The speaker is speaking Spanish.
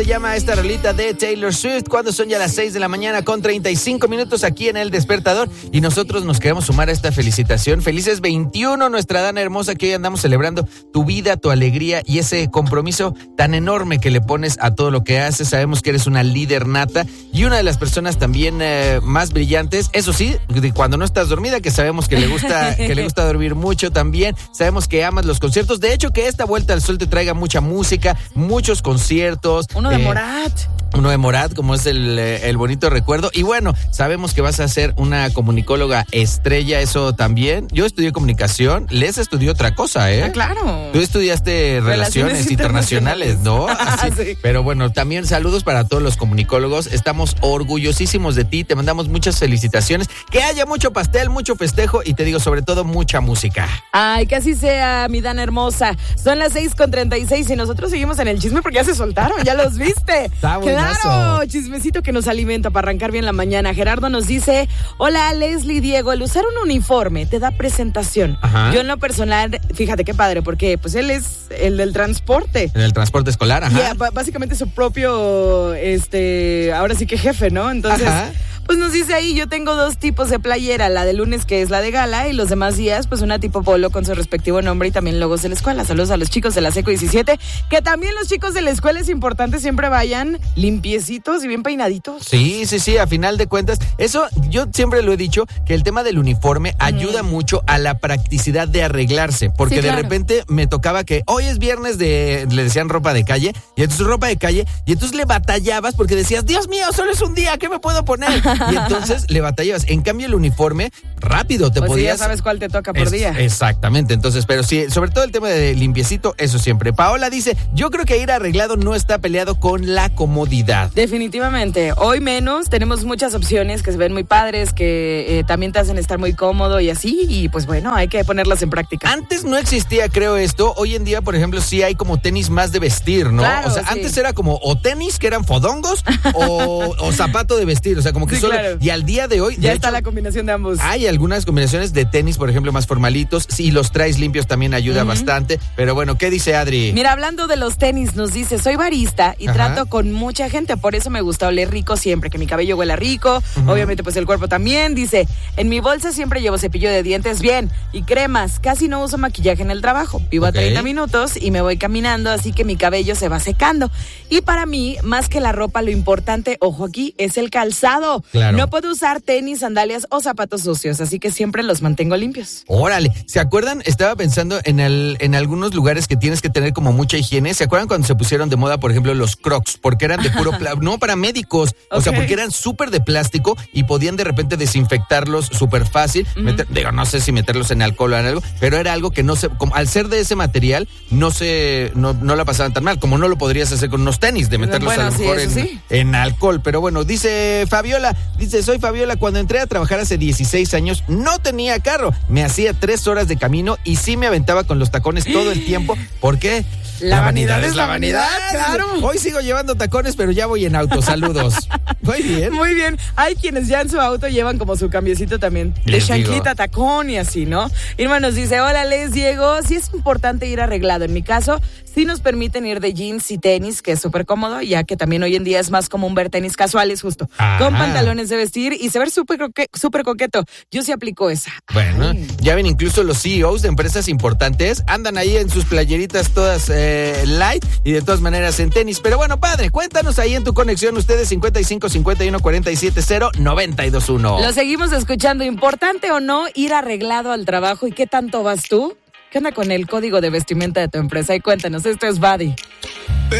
se llama esta rolita de Taylor Swift, cuando son ya las 6 de la mañana con 35 minutos aquí en El Despertador. Y nosotros nos queremos sumar a esta felicitación. Felices 21, nuestra Dana hermosa, que hoy andamos celebrando tu vida, tu alegría y ese compromiso tan enorme que le pones a todo lo que haces. Sabemos que eres una líder nata y una de las personas también más brillantes. Eso sí, cuando no estás dormida, que sabemos que le gusta dormir mucho también. Sabemos que amas los conciertos. De hecho, que esta vuelta al sol te traiga mucha música, muchos conciertos. Uno de Morat. Uno de Morat, como es el bonito recuerdo. Y bueno, sabemos que vas a ser una comunicóloga estrella, eso también. Yo estudié comunicación, Les estudió otra cosa, ¿eh? Ah, claro. Tú estudiaste relaciones internacionales, ¿no? Sí. Pero bueno, también saludos para todos los comunicólogos. Estamos orgullosísimos de ti, te mandamos muchas felicitaciones. Que haya mucho pastel, mucho festejo y te digo, sobre todo, mucha música. Ay, que así sea, mi Dana hermosa. Son las 6:36 y nosotros seguimos en el chisme porque ya se soltaron, ya los viste. Está buenazo. Claro, chismecito que nos alimenta para arrancar bien la mañana. Gerardo nos dice, hola Leslie, Diego, el usar un uniforme te da presentación. Ajá. Yo en lo personal, fíjate qué padre, porque pues él es el del transporte. En el transporte escolar, ajá. Yeah, básicamente su propio, ahora sí que jefe, ¿no? Entonces, ajá. Pues nos dice ahí, yo tengo 2 tipos de playera, la de lunes que es la de gala y los demás días pues una tipo polo con su respectivo nombre y también logos de la escuela. Saludos a los chicos de la Seco 17, que también los chicos de la escuela es importante siempre vayan limpiecitos y bien peinaditos. Sí, a final de cuentas, eso yo siempre lo he dicho, que el tema del uniforme ayuda mucho a la practicidad de arreglarse, porque sí, claro. De repente me tocaba que hoy es viernes le decían ropa de calle, y entonces ropa de calle, y entonces le batallabas porque decías, Dios mío, solo es un día, ¿qué me puedo poner? Y entonces le batallabas. En cambio el uniforme, rápido te pues podías... Sí, ya sabes cuál te toca por día. Exactamente, entonces, pero sí, sobre todo el tema de limpiecito, eso siempre. Paola dice, yo creo que ir arreglado no está peleado con la comodidad. Definitivamente, hoy menos, tenemos muchas opciones que se ven muy padres, que también te hacen estar muy cómodo y así, y pues bueno, hay que ponerlas en práctica. Antes no existía, creo, esto. Hoy en día, por ejemplo, sí hay como tenis más de vestir, ¿no? Claro, o sea, sí. Antes era como o tenis que eran fodongos o zapato de vestir, o sea, como que sí, solo... Claro. Y al día de hoy... Ya de está hecho, la combinación de ambos. Hay algunas combinaciones de tenis, por ejemplo, más formalitos. Si los traes limpios también ayuda bastante. Pero bueno, ¿qué dice Adri? Mira, hablando de los tenis, nos dice, soy barista y trato con mucha gente, por eso me gusta oler rico siempre, que mi cabello huela rico, obviamente pues el cuerpo también. Dice, en mi bolsa siempre llevo cepillo de dientes bien y cremas, casi no uso maquillaje en el trabajo, vivo a 30 minutos y me voy caminando, así que mi cabello se va secando. Y para mí, más que la ropa, lo importante, ojo aquí, es el calzado. Claro. No puedo usar tenis, sandalias o zapatos sucios, así que siempre los mantengo limpios. Órale, ¿se acuerdan? Estaba pensando en algunos lugares que tienes que tener como mucha higiene. ¿Se acuerdan cuando se pusieron de moda, por ejemplo, los Crocs? Porque eran de puro no, para médicos. O sea, porque eran súper de plástico y podían de repente desinfectarlos súper fácil. No sé si meterlos en alcohol o en algo, pero era algo que no se, como, al ser de ese material, no la pasaban tan mal, como no lo podrías hacer con unos tenis, de meterlos a lo mejor en alcohol. Pero bueno, dice Fabiola, soy Fabiola, cuando entré a trabajar hace 16 años, no tenía carro, me hacía 3 horas de camino y sí me aventaba con los tacones todo el tiempo. ¿Por qué? La vanidad es la vanidad, claro. Hoy sigo llevando tacones, pero ya voy en auto. Saludos. Muy bien. Muy bien. Hay quienes ya en su auto llevan como su cambiecito también. De chanclita, tacón y así, ¿no? Irma nos dice, hola Les, Diego. Sí es importante ir arreglado. En mi caso, sí nos permiten ir de jeans y tenis, que es súper cómodo, ya que también hoy en día es más común ver tenis casuales, justo. Con pantalones de vestir y se ver súper coqueto. Yo sí aplico esa. Bueno, ya ven, incluso los CEOs de empresas importantes andan ahí en sus playeritas todas light y de todas maneras en tenis. Pero bueno, padre, cuéntanos ahí en tu conexión, ustedes 55 51 47 0 92 1. Lo seguimos escuchando. ¿Importante o no ir arreglado al trabajo? ¿Y qué tanto vas tú? ¿Qué onda con el código de vestimenta de tu empresa? Y cuéntanos, esto es Buddy.